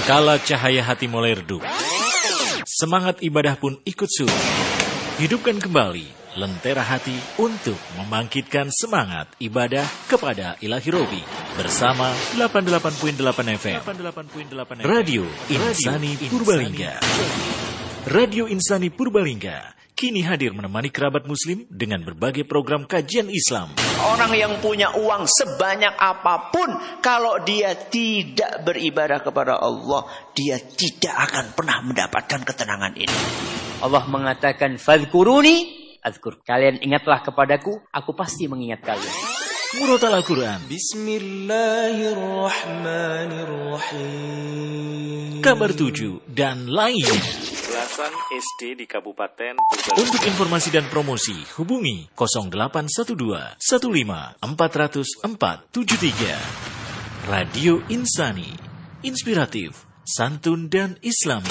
Kala cahaya hati mulai redup, semangat ibadah pun ikut surut. Hidupkan kembali lentera hati untuk membangkitkan semangat ibadah kepada Ilahi Robi bersama 88.8 FM Radio Insani Purbalingga. Radio Insani Purbalingga kini hadir menemani kerabat muslim dengan berbagai program kajian Islam. Orang yang punya uang sebanyak apapun, kalau dia tidak beribadah kepada Allah, dia tidak akan pernah mendapatkan ketenangan ini. Allah mengatakan, "Fadhkuruni adzkur." Kalian ingatlah kepadaku, aku pasti mengingat kalian. Murotal Al-Quran, Bismillahirrahmanirrahim. Kabar 7 dan lainnya. Belasan SD di Kabupaten Untuk informasi dan promosi hubungi 0812 15 40473. Radio Insani, inspiratif, santun dan islami.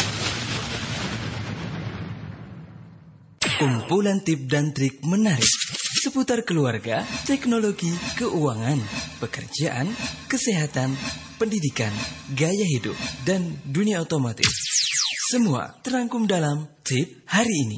Kumpulan tip dan trik menarik seputar keluarga, teknologi, keuangan, pekerjaan, kesehatan, pendidikan, gaya hidup, dan dunia otomotif. Semua terangkum dalam tip hari ini.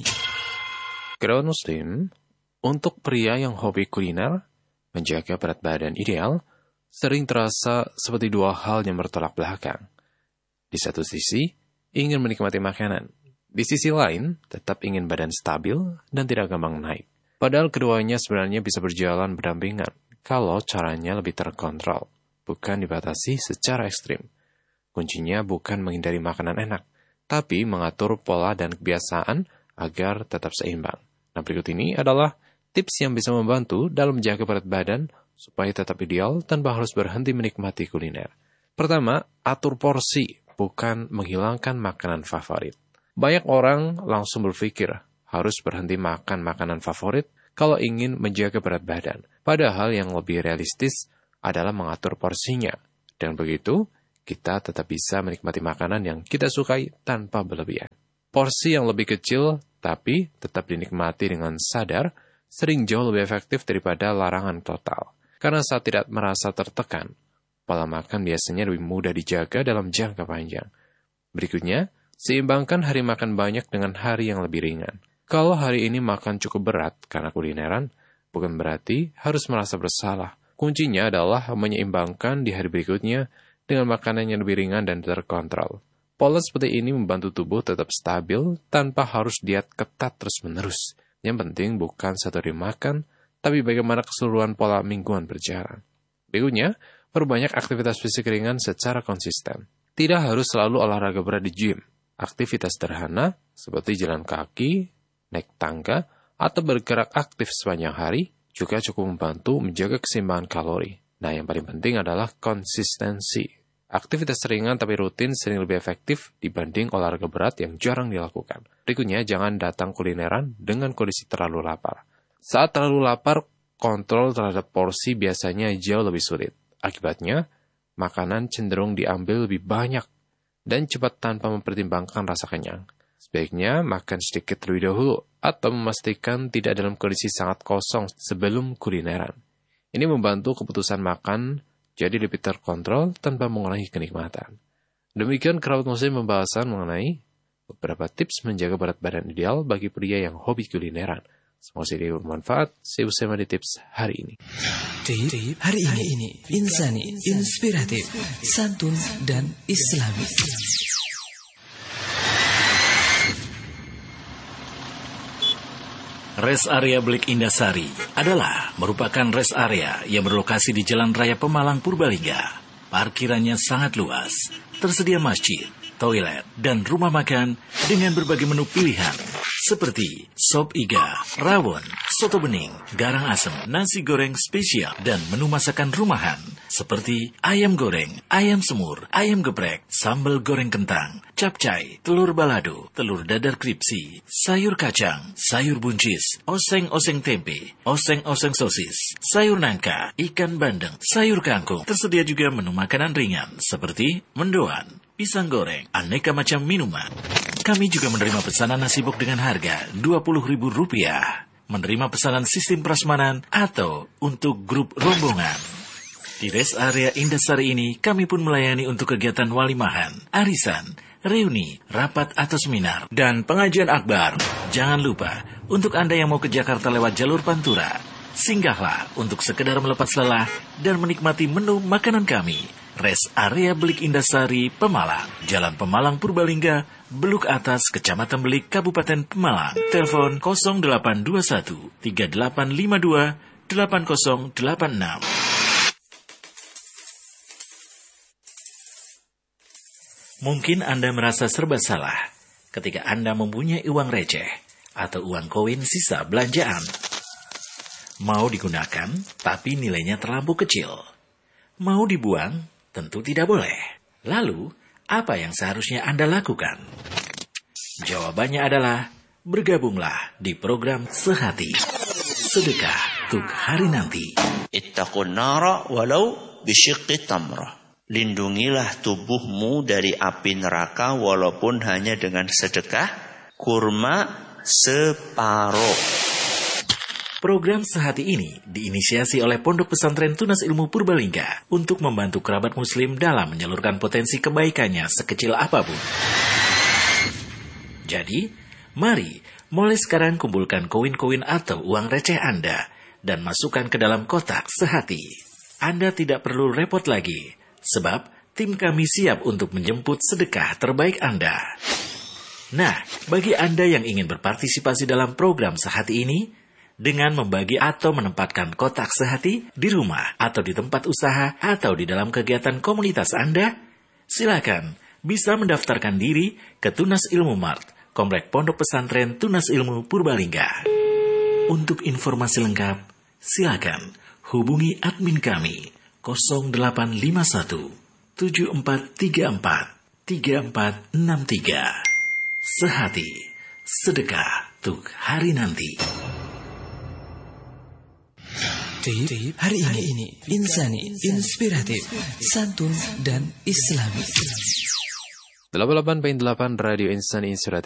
Kerabat muslim, untuk pria yang hobi kuliner, menjaga berat badan ideal sering terasa seperti dua hal yang bertolak belakang. Di satu sisi, ingin menikmati makanan. Di sisi lain, tetap ingin badan stabil dan tidak gampang naik. Padahal keduanya sebenarnya bisa berjalan berdampingan kalau caranya lebih terkontrol, bukan dibatasi secara ekstrim. Kuncinya bukan menghindari makanan enak, tapi mengatur pola dan kebiasaan agar tetap seimbang. Nah, berikut ini adalah tips yang bisa membantu dalam menjaga berat badan supaya tetap ideal tanpa harus berhenti menikmati kuliner. Pertama, atur porsi, bukan menghilangkan makanan favorit. Banyak orang langsung berpikir harus berhenti makan makanan favorit kalau ingin menjaga berat badan. Padahal yang lebih realistis adalah mengatur porsinya. Dan begitu, kita tetap bisa menikmati makanan yang kita sukai tanpa berlebihan. Porsi yang lebih kecil, tapi tetap dinikmati dengan sadar, sering jauh lebih efektif daripada larangan total. Karena saat tidak merasa tertekan, pola makan biasanya lebih mudah dijaga dalam jangka panjang. Berikutnya, seimbangkan hari makan banyak dengan hari yang lebih ringan. Kalau hari ini makan cukup berat karena kulineran, bukan berarti harus merasa bersalah. Kuncinya adalah menyeimbangkan di hari berikutnya dengan makanan yang lebih ringan dan terkontrol. Pola seperti ini membantu tubuh tetap stabil tanpa harus diet ketat terus-menerus. Yang penting bukan satu hari makan, tapi bagaimana keseluruhan pola mingguan berjalan. Berikutnya, perbanyak aktivitas fisik ringan secara konsisten. Tidak harus selalu olahraga berat di gym. Aktivitas sederhana seperti jalan kaki, naik tangga, atau bergerak aktif sepanjang hari juga cukup membantu menjaga keseimbangan kalori. Nah, yang paling penting adalah konsistensi. Aktivitas ringan tapi rutin sering lebih efektif dibanding olahraga berat yang jarang dilakukan. Berikutnya, jangan datang kulineran dengan kondisi terlalu lapar. Saat terlalu lapar, kontrol terhadap porsi biasanya jauh lebih sulit. Akibatnya, makanan cenderung diambil lebih banyak dan cepat tanpa mempertimbangkan rasa kenyang. Sebaiknya makan sedikit terlebih dahulu atau memastikan tidak dalam kondisi sangat kosong sebelum kulineran. Ini membantu keputusan makan jadi lebih terkontrol tanpa mengurangi kenikmatan. Demikian kerabat muslim pembahasan mengenai beberapa tips menjaga berat badan ideal bagi pria yang hobi kulineran. Semoga ini bermanfaat. Saya usai di tips hari ini. Tip hari ini insani, inspiratif, santun dan islami. Rest Area Blik Indasari adalah merupakan rest area yang berlokasi di Jalan Raya Pemalang, Purbalingga. Parkirannya sangat luas, tersedia masjid, toilet, dan rumah makan dengan berbagai menu pilihan seperti sop iga, rawon, soto bening, garang asem, nasi goreng spesial, dan menu masakan rumahan seperti ayam goreng, ayam semur, ayam geprek, sambal goreng kentang, capcay, telur balado, telur dadar kripsi, sayur kacang, sayur buncis, oseng-oseng tempe, oseng-oseng sosis, sayur nangka, ikan bandeng, sayur kangkung. Tersedia juga menu makanan ringan seperti mendoan, pisang goreng, aneka macam minuman. Kami juga menerima pesanan nasi bok dengan harga Rp20.000. Menerima pesanan sistem prasmanan atau untuk grup rombongan. Di rest area Indasari ini, kami pun melayani untuk kegiatan walimahan, arisan, reuni, rapat atau seminar, dan pengajian akbar. Jangan lupa, untuk Anda yang mau ke Jakarta lewat jalur Pantura, singgahlah untuk sekedar melepas lelah dan menikmati menu makanan kami. Rest area Belik Indasari, Pemalang, Jalan Pemalang Purbalingga, Beluk Atas, Kecamatan Belik, Kabupaten Pemalang. Telepon 0821 3852 8086. Mungkin Anda merasa serba salah ketika Anda mempunyai uang receh atau uang koin sisa belanjaan. Mau digunakan, tapi nilainya terlampau kecil. Mau dibuang, tentu tidak boleh. Lalu, apa yang seharusnya Anda lakukan? Jawabannya adalah, bergabunglah di program Sehati. Sedekah untuk hari nanti. Ittaqun nara walau bisyiqqi tamrah. Lindungilah tubuhmu dari api neraka walaupun hanya dengan sedekah kurma separuh. Program Sehati ini diinisiasi oleh Pondok Pesantren Tunas Ilmu Purbalingga untuk membantu kerabat muslim dalam menyalurkan potensi kebaikannya sekecil apapun. Jadi, mari mulai sekarang kumpulkan koin-koin atau uang receh Anda dan masukkan ke dalam kotak Sehati. Anda tidak perlu repot lagi, sebab tim kami siap untuk menjemput sedekah terbaik Anda. Nah, bagi Anda yang ingin berpartisipasi dalam program Sehati ini, dengan membagi atau menempatkan kotak Sehati di rumah atau di tempat usaha atau di dalam kegiatan komunitas Anda, silakan bisa mendaftarkan diri ke Tunas Ilmu Mart, Komplek Pondok Pesantren Tunas Ilmu Purbalingga. Untuk informasi lengkap, silakan hubungi admin kami 0851 7434 3463. Sehati, sedekah untuk hari nanti. Tip hari ini insani, inspiratif, santun dan islami. 88.8 Radio Insani Inspiratif.